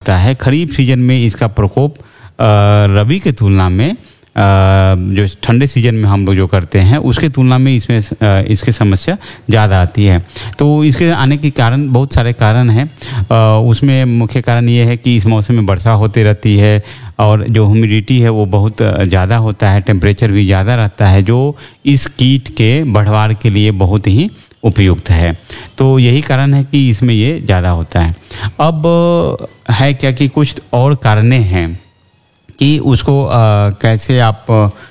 होता है। खरीफ सीजन में इसका प्रकोप रबी के तुलना में जो ठंडे सीजन में हम लोग जो करते हैं उसके तुलना में इसमें इसकी समस्या ज़्यादा आती है। तो इसके आने के कारण बहुत सारे कारण हैं। उसमें मुख्य कारण ये है कि इस मौसम में वर्षा होती रहती है और जो ह्यूमिडिटी है वो बहुत ज़्यादा होता है, टेम्परेचर भी ज़्यादा रहता है, जो इस कीट के बढ़वार के लिए बहुत ही उपयुक्त है। तो यही कारण है कि इसमें ये ज़्यादा होता है। अब है क्या कि कुछ और कारणें हैं कि उसको कैसे आप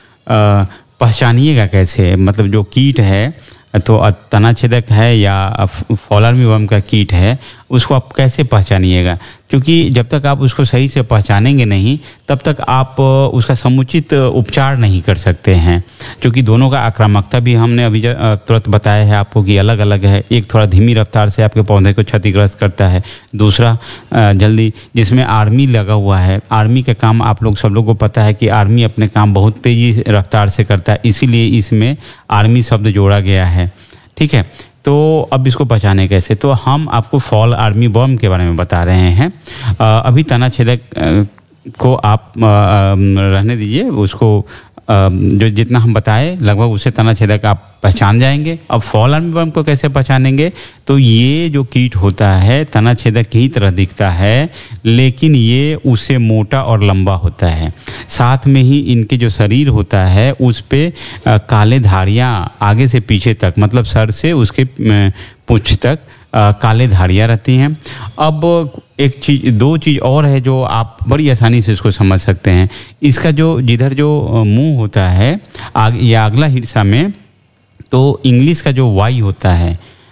पहचानिएगा कैसे, मतलब जो कीट है तो तना छेदक है या फॉल आर्मीवर्म का कीट है, उसको आप कैसे पहचानिएगा, क्योंकि जब तक आप उसको सही से पहचानेंगे नहीं तब तक आप उसका समुचित उपचार नहीं कर सकते हैं। क्योंकि दोनों का आक्रामकता भी हमने अभी तुरंत बताया है आपको कि अलग अलग है। एक थोड़ा धीमी रफ्तार से आपके पौधे को क्षतिग्रस्त करता है, दूसरा जल्दी, जिसमें आर्मी लगा हुआ है। आर्मी का काम आप लोग सब लोगों को पता है कि आर्मी अपने काम बहुत तेज़ी रफ्तार से करता है, इसीलिए इसमें आर्मी शब्द जोड़ा गया है। ठीक है, तो अब इसको बचाने कैसे, तो हम आपको फॉल आर्मीवर्म के बारे में बता रहे हैं। अभी तना छेदक को आप रहने दीजिए, उसको जो जितना हम बताए लगभग उसे तना छेदक आप पहचान जाएंगे। अब फॉल आर्मीवर्म को कैसे पहचानेंगे, तो ये जो कीट होता है तना छेदक की तरह दिखता है, लेकिन ये उससे मोटा और लंबा होता है। साथ में ही इनके जो शरीर होता है उस पे काले धारियाँ आगे से पीछे तक, मतलब सर से उसके पूंछ तक काले धारियाँ रहती हैं। अब एक चीज़, दो चीज़ और है जो आप बड़ी आसानी से इसको समझ सकते हैं। इसका जो जिधर जो मुंह होता है या अगला हिस्सा में, तो इंग्लिश का जो वाई होता है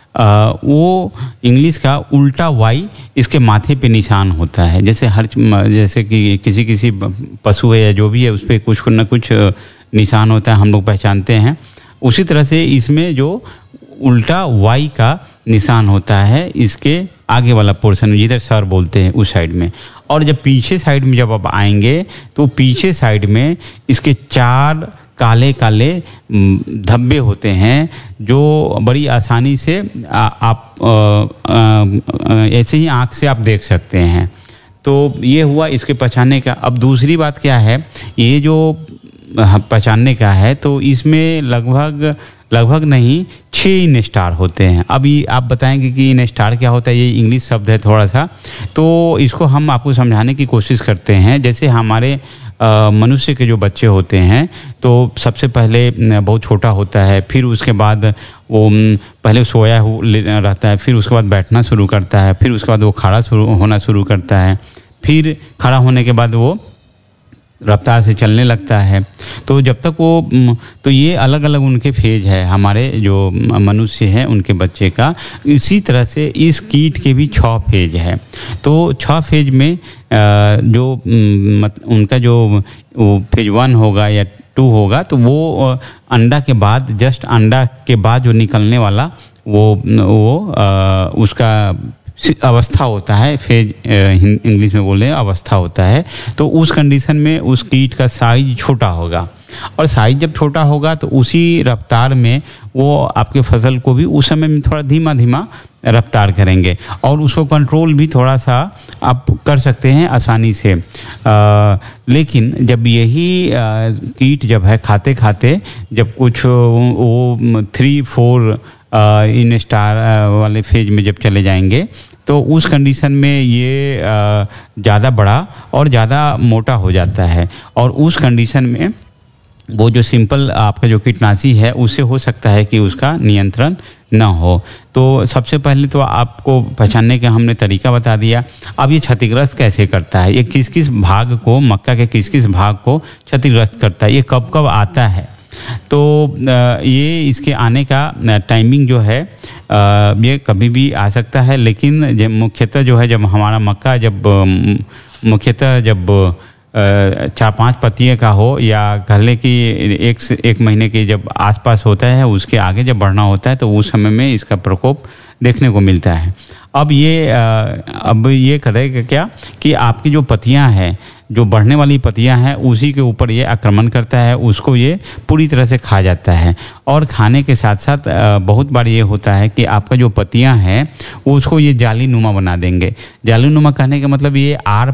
वो इंग्लिश का उल्टा वाई इसके माथे पे निशान होता है। जैसे कि किसी पशु है या जो भी है उस पर कुछ न कुछ निशान होता है, हम लोग पहचानते हैं। उसी तरह से इसमें जो उल्टा वाई का निशान होता है इसके आगे वाला पोर्शन, जिधर सर बोलते हैं उस साइड में। और जब पीछे साइड में जब आप आएंगे तो पीछे साइड में इसके 4 काले काले धब्बे होते हैं, जो बड़ी आसानी से आप ऐसे ही आँख से आप देख सकते हैं। तो ये हुआ इसके पहचानने का। अब दूसरी बात क्या है, ये जो पहचानने का है तो इसमें लगभग नहीं 6 इन स्टार होते हैं। अभी आप बताएंगे कि इन स्टार क्या होता है, ये इंग्लिश शब्द है थोड़ा सा, तो इसको हम आपको समझाने की कोशिश करते हैं। जैसे हमारे मनुष्य के जो बच्चे होते हैं तो सबसे पहले बहुत छोटा होता है, फिर उसके बाद वो पहले सोया रहता है, फिर उसके बाद बैठना शुरू करता है, फिर उसके बाद वो खड़ा होना शुरू करता है, फिर खड़ा होने के बाद वो रफ्तार से चलने लगता है। तो जब तक वो, तो ये अलग अलग उनके फेज है हमारे जो मनुष्य हैं उनके बच्चे का। इसी तरह से इस कीट के भी 6 फेज है। तो 6 फेज में जो उनका जो फेज 1 होगा या 2 होगा, तो वो अंडा के बाद, जस्ट अंडा के बाद जो निकलने वाला वो उसका अवस्था होता है, फेज इंग्लिश में बोल रहे हैं अवस्था होता है। तो उस कंडीशन में उस कीट का साइज छोटा होगा, और साइज जब छोटा होगा तो उसी रफ्तार में वो आपके फसल को भी उस समय में थोड़ा धीमा धीमा रफ्तार करेंगे, और उसको कंट्रोल भी थोड़ा सा आप कर सकते हैं आसानी से। लेकिन जब यही कीट जब है खाते खाते जब कुछ वो 3-4 इन स्टार वाले फेज में जब चले जाएंगे, तो उस कंडीशन में ये ज़्यादा बड़ा और ज़्यादा मोटा हो जाता है। और उस कंडीशन में वो जो सिंपल आपका जो कीटनाशी है उससे हो सकता है कि उसका नियंत्रण ना हो। तो सबसे पहले तो आपको पहचानने का हमने तरीका बता दिया। अब ये क्षतिग्रस्त कैसे करता है, ये किस किस भाग को, मक्का के किस किस भाग को क्षतिग्रस्त करता है, ये कब कब आता है। तो ये इसके आने का टाइमिंग जो है ये कभी भी आ सकता है, लेकिन जब मुख्यतः जो है जब हमारा मक्का मुख्यतः जब 4-5 पत्तियों का हो, या कह लें कि 1 महीने के जब आसपास होता है, उसके आगे जब बढ़ना होता है तो उस समय में इसका प्रकोप देखने को मिलता है। अब ये करेगा क्या कि आपकी जो पत्तियां हैं, जो बढ़ने वाली पत्तियां हैं, उसी के ऊपर ये आक्रमण करता है, उसको ये पूरी तरह से खा जाता है। और खाने के साथ साथ बहुत बार ये होता है कि आपका जो पत्तियां हैं उसको ये जाली नुमा बना देंगे। जाली नुमा कहने का मतलब ये आर